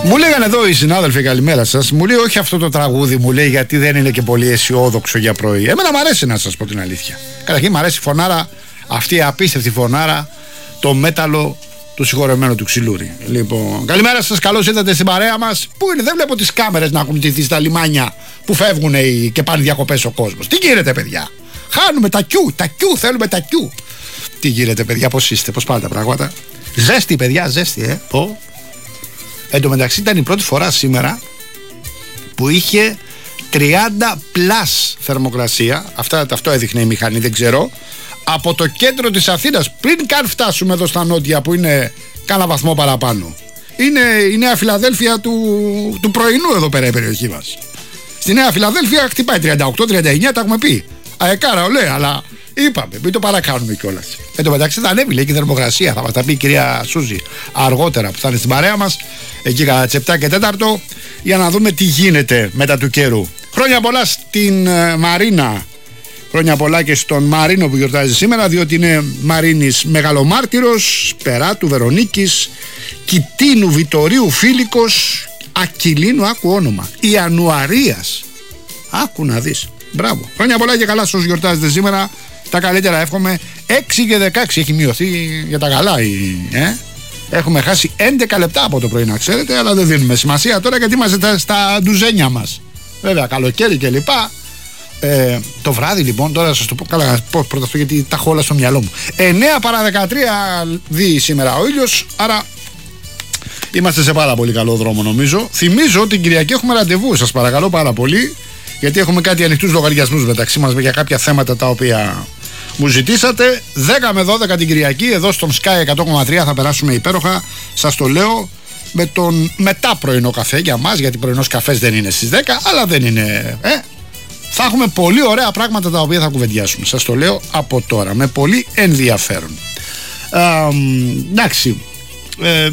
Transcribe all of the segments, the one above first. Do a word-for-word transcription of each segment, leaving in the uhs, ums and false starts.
Μου λέγανε εδώ οι συνάδελφοι, καλημέρα σας. Μου λέει όχι αυτό το τραγούδι, μου λέει, γιατί δεν είναι και πολύ αισιόδοξο για πρωί. Εμένα μου αρέσει, να σας πω την αλήθεια. Καταρχήν μου αρέσει η φωνάρα, αυτή η απίστευτη φωνάρα, το μέταλλο του συγχωρεμένου του Ξυλούρη. Λοιπόν, καλημέρα σας, καλώς ήρθατε στην παρέα μας. Πού είναι, δεν βλέπω τις κάμερες να έχουν τηθεί στα λιμάνια που φεύγουν οι... και πάνε διακοπές ο κόσμος. Τι γίνεται, παιδιά? Χάνουμε τα κιού, τα κιού, θέλουμε τα κιού. Τι γίνεται, παιδιά, πώς είστε, πώς πάνε τα πράγματα? Ζέστη, παιδιά, ζέστη, ε. Πω. Εν τω μεταξύ ήταν η πρώτη φορά σήμερα που είχε τριάντα πλας θερμοκρασία. Αυτά, αυτό έδειχνε η μηχανή, δεν ξέρω. Από το κέντρο της Αθήνας, πριν καν φτάσουμε εδώ στα νότια που είναι κάνα βαθμό παραπάνω. Είναι η Νέα Φιλαδέλφια του, του πρωινού εδώ πέρα η περιοχή μας. Στη Νέα Φιλαδέλφια χτυπάει τριάντα οκτώ τριάντα εννιά, τα έχουμε πει. Αεκάρα, ολέ, αλλά είπαμε, μην το παρακάνουμε κιόλας. Εν τω μεταξύ θα ανέβει, λέει, και η θερμοκρασία. Θα μας τα πει η κυρία Σούζη αργότερα που θα είναι στην παρέα μας, εκεί κατά τις επτά και τέσσερα, για να δούμε τι γίνεται μετά του καιρού. Χρόνια πολλά στην uh, Μαρίνα. Χρόνια πολλά και στον Μαρίνο που γιορτάζει σήμερα, διότι είναι Μαρίνης Μεγαλομάρτυρος, Περάτου, Βερονίκης, Κιτίνου, Βιτορίου, Φίλικος, Ακυλίνου, άκου όνομα, Ιανουαρίας. Άκου να δεις. Μπράβο. Χρόνια πολλά και καλά σε όσους γιορτάζετε σήμερα. Τα καλύτερα εύχομαι. έξι και δεκαέξι έχει μειωθεί για τα καλά. Ε? Έχουμε χάσει έντεκα λεπτά από το πρωί, να ξέρετε, αλλά δεν δίνουμε σημασία τώρα γιατί είμαστε στα ντουζένια μας. Βέβαια, καλοκαίρι και λοιπά. Ε, το βράδυ λοιπόν, τώρα σας το πω καλά, πω πρώτα αυτό γιατί τα έχω όλα στο μυαλό μου. εννέα παρά δεκατρία δει σήμερα ο ήλιος, άρα είμαστε σε πάρα πολύ καλό δρόμο νομίζω. Θυμίζω ότι την Κυριακή έχουμε ραντεβού, σας παρακαλώ πάρα πολύ, γιατί έχουμε κάτι ανοιχτούς λογαριασμούς μεταξύ μας για κάποια θέματα τα οποία μου ζητήσατε. Δέκα με δώδεκα την Κυριακή εδώ στον Sky εκατό κόμμα τρία θα περάσουμε υπέροχα, σας το λέω, με τον μετά πρωινό καφέ για μας, γιατί πρωινός καφές δεν είναι στις δέκα, αλλά δεν είναι, ε, θα έχουμε πολύ ωραία πράγματα τα οποία θα κουβεντιάσουμε, σας το λέω από τώρα, με πολύ ενδιαφέρον. ε, εντάξει, ε,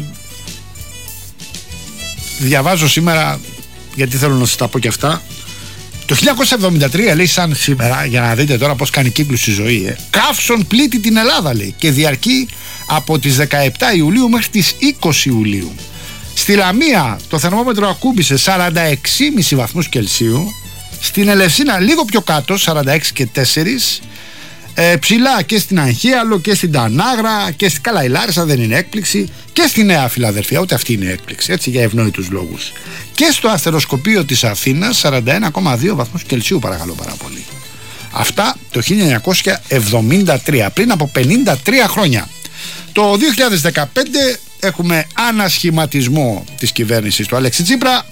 διαβάζω σήμερα, γιατί θέλω να σας τα πω και αυτά. Το χίλια εννιακόσια εβδομήντα τρία, λέει, σαν σήμερα, για να δείτε τώρα πως κάνει κύκλους η ζωή, ε. καύσον πλήττει την Ελλάδα, λέει, και διαρκεί από τις δεκαεπτά Ιουλίου μέχρι τις είκοσι Ιουλίου. Στη Λαμία το θερμόμετρο ακούμπησε σαράντα έξι κόμμα πέντε βαθμούς Κελσίου. Στην Ελευσίνα λίγο πιο κάτω, σαράντα έξι και τέσσερα. Ε, ψηλά και στην Αγχίαλο και στην Τανάγρα και στην Καλά η Λάρισα, δεν είναι έκπληξη, και στη Νέα Φιλαδελφία, ούτε αυτή είναι έκπληξη, έτσι, για ευνόητους λόγους. Και στο αστεροσκοπείο της Αθήνας σαράντα ένα κόμμα δύο βαθμούς Κελσίου, παρακαλώ πάρα πολύ. Αυτά το χίλια εννιακόσια εβδομήντα τρία, πριν από πενήντα τρία χρόνια. Το δύο χιλιάδες δεκαπέντε έχουμε ανασχηματισμό της κυβέρνησης του Αλέξη Τσίπρα.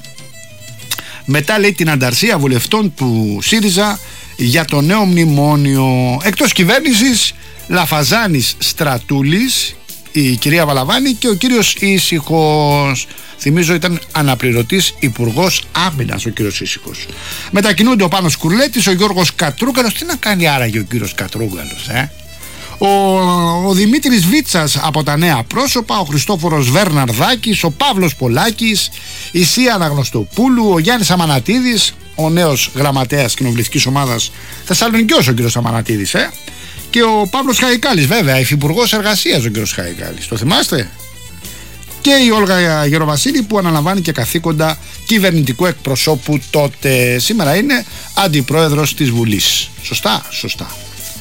Μετά, λέει, την ανταρσία βουλευτών του ΣΥΡΙΖΑ για το νέο μνημόνιο. Εκτός κυβέρνησης, Λαφαζάνης, Στρατούλης, η κυρία Βαλαβάνη και ο κύριος Ήσυχος. Θυμίζω ήταν αναπληρωτής υπουργός άμυνας ο κύριος Ήσυχος. Μετακινούνται ο Πάνος Κουρλέτης, ο Γιώργος Κατρούγκαλος. Τι να κάνει άραγε ο κύριος Κατρούγκαλος, ε? Ο, ο Δημήτρης Βίτσας από τα νέα πρόσωπα, ο Χριστόφορος Βέρναρδάκης, ο Παύλος Πολάκης, η Σία Αναγνωστοπούλου, ο Γιάννης Αμανατίδης, ο νέος γραμματέας κοινοβουλευτικής ομάδας Θεσσαλονικιός ο κύριος Αμανατίδης, ε? και ο Παύλος Χαϊκάλης, βέβαια, υφυπουργός εργασίας ο κύριος Χαϊκάλης, το θυμάστε? Και η Όλγα Γεροβασίλη που αναλαμβάνει και καθήκοντα κυβερνητικού εκπροσώπου τότε. Σήμερα είναι αντιπρόεδρος της Βουλής. Σωστά, σωστά.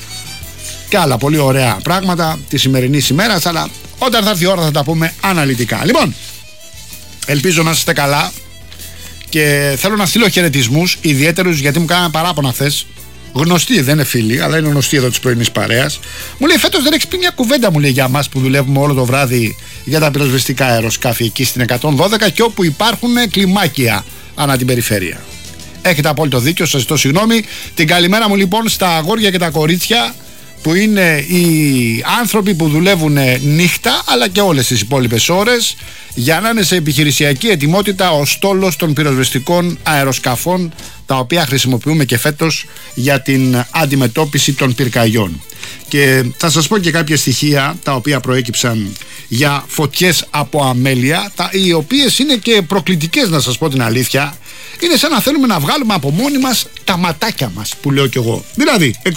Και άλλα πολύ ωραία πράγματα τη σημερινή ημέρα, αλλά όταν θα έρθει η ώρα θα τα πούμε αναλυτικά. Λοιπόν, ελπίζω να είστε καλά και θέλω να στείλω χαιρετισμούς ιδιαίτερους, γιατί μου κάνανε παράπονα χθες. Γνωστοί, δεν είναι φίλοι, αλλά είναι γνωστοί εδώ της πρωινής παρέας. Μου λέει, φέτος δεν έχεις πει μια κουβέντα, μου λέει, για μας που δουλεύουμε όλο το βράδυ για τα πυροσβεστικά αεροσκάφη εκεί στην εκατόν δώδεκα και όπου υπάρχουν κλιμάκια ανά την περιφέρεια. Έχετε απόλυτο δίκιο, σας ζητώ συγγνώμη. Την καλημέρα μου λοιπόν στα αγόρια και τα κορίτσια, που είναι οι άνθρωποι που δουλεύουν νύχτα αλλά και όλες τις υπόλοιπες ώρες για να είναι σε επιχειρησιακή ετοιμότητα ο στόλος των πυροσβεστικών αεροσκαφών, τα οποία χρησιμοποιούμε και φέτος για την αντιμετώπιση των πυρκαγιών. Και θα σας πω και κάποια στοιχεία τα οποία προέκυψαν για φωτιές από αμέλεια, τα, οι οποίες είναι και προκλητικές, να σας πω την αλήθεια. Είναι σαν να θέλουμε να βγάλουμε από μόνοι μας τα ματάκια μας, που λέω κι εγώ. Δηλαδή